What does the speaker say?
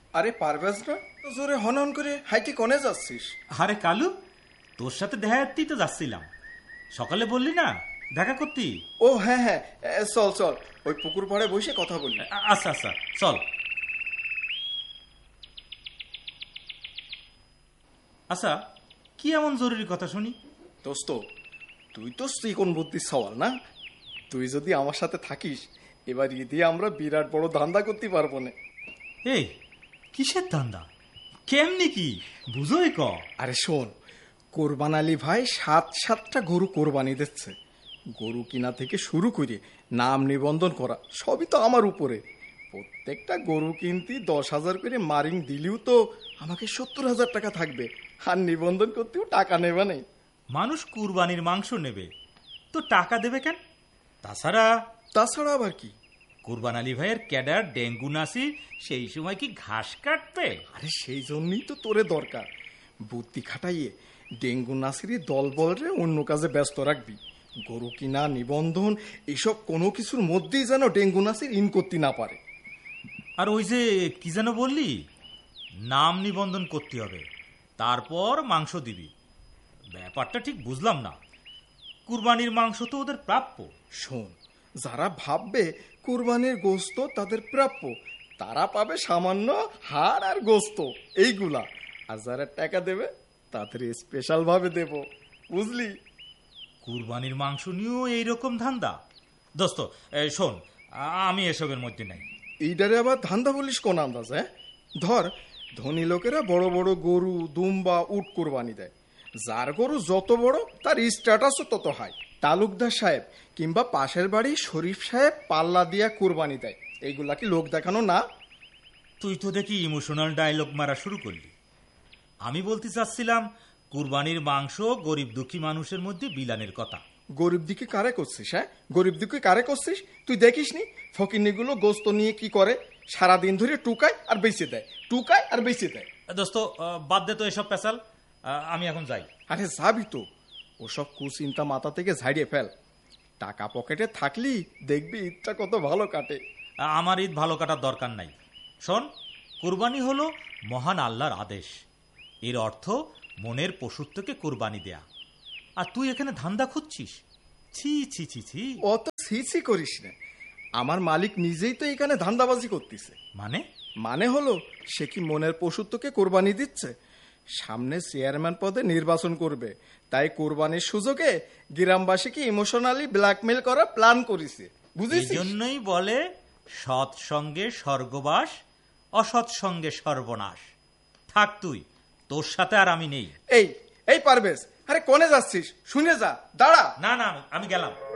আরে পারভেজ না, জোরে হনন করে হাইটি কোনে যাচ্ছিস? আরে কালু, তোর সাথে দেখা করতেই তো যাচ্ছিলাম। সকালে বললি না দেখা করতি। ও হ্যাঁ হ্যাঁ, চল চল, ওই পুকুর পাড়ে বসে কথা বলি। আচ্ছা আচ্ছা চল। আচ্ছা, কি এমন জরুরি কথা শুনি? দোস্ত, তুই তো চিকন বুদ্ধির সওয়াল না? তুই যদি আমার সাথে থাকিস, এবার ঈদে আমরা বিরাট বড় ধান্দা করতে পারবো না। এই কিসের ধান্দা? কেমনি কি বুঝোই ক? আরে শোন, কোরবান আলী ভাই 7-7টা গরু কোরবানি দিচ্ছে। গরু কিনা থেকে শুরু করে নাম নিবন্ধন করা সবই তো আমার উপরে। প্রত্যেকটা গরু কিনতে 10,000 করে মারিং দিলেও তো আমাকে 70,000 টাকা থাকবে, আর নিবন্ধন করতেও টাকা নেবে নেই। মানুষ কুরবানির মাংস নেবে তো টাকা দেবে কেন? তাছাড়া আবার কি? কুরবান আলী ভাইয়ের ক্যাডার ডেঙ্গু নাসি সেই সময় কি ঘাস কাটবে? আরে সেই জন্যই তো তোরে দরকার। বুদ্ধি খাটাইয়ে ডেঙ্গু নাসির দলবলরে অন্য কাজে ব্যস্ত রাখবি। গরু কিনা, নিবন্ধন, এসব কোনো কিছুর মধ্যেই যেন ডেঙ্গু নাসির ইন করতে না পারে। আর ওই যে কি যেন বললি, নাম নিবন্ধন করতে হবে, তারপর মাংস দিবি। ব্যাপারটা ঠিক বুঝলাম না। কুরবানির মাংস তো ওদের প্রাপ্য। শোন, যারা ভাববে কুরবানির গোস্ত তাদের প্রাপ্য, তারা পাবে সামান্য হাড় আর গোস্ত এইগুলা। আর যারা টাকা দেবে তাদের স্পেশাল ভাবে দেব, বুঝলি? কুরবানির মাংস নিয়েও এইরকম ধান্দা? দোস্ত শোন, আমি এসবের মধ্যে নাই। এইটারে আবার ধান্দা বলিস কোন আন্দাজ? হ্যাঁ, ধর, ধনী লোকেরা বড় বড় গরু, দুম্বা, উট কোরবানি দেয়। যার গরু যত বড় তার স্ট্যাটাসও তত হাই। তালুকদার সাহেব কিংবা পাশের বাড়ি শরীফ সাহেব পাল্লা দিয়া কোরবানি দেয়। এইগুলা কি লোক দেখানো না? তুই তো দেখি ইমোশনাল ডায়লগ মারা শুরু করলি। আমি বলতে চাচ্ছিলাম কুরবানির মাংস গরিব দুঃখী মানুষের মধ্যে বিলানের কথা। গরিব দিকে কারে করছিস? হ্যাঁ, গরিব দিকে কারে করছিস? তুই দেখিস নি ফকিন্নিগুলো গোস্ত নিয়ে কি করে? সারাদিন ধরে টুকায় আর বেঁচে দেয়, টুকায় আর বেঁচে দেয়। দোস্ত বাদ দে তো এসব পেশাল, আমি এখন যাই। আরে যাবি তো, ওসব কুচিন্তা মাথা থেকে ঝাড়িয়ে ফেল। টাকা পকেটে থাকলি দেখবি ঈদটা কত ভালো কাটে। আমার ঈদ ভালো কাটার দরকার নাই। শোন, কুরবানি হলো মহান আল্লাহর আদেশ। এর অর্থ মনের পশুত্বকে কুরবানি দেয়া। আর তুই এখানে ধান্দা খুঁজছিস? ছি ছি ছি ছি। অত ছি ছি করিস না। আমার মালিক নিজেই তো এখানে ধান্দাবাজি করতেছে। মানে হলো, সে কি মনের পশুত্বকে কোরবানি দিচ্ছে? সামনে চেয়ারম্যান পদে নির্বাচন করবে, তাই কোরবানির সুযোগে গ্রামবাসীকে ইমোশনালি ব্ল্যাকমেল করা প্ল্যান করেছে, বুঝেছিস? এজন্যই বলে সৎ সঙ্গে স্বর্গবাস, অসৎ সঙ্গে সর্বনাশ। থাক তুই, তোর সাথে আর আমি নেই। এই পারভেজ, আরে কোনে যাচ্ছিস? শুনে যা, দাঁড়া। না না, আমি গেলাম।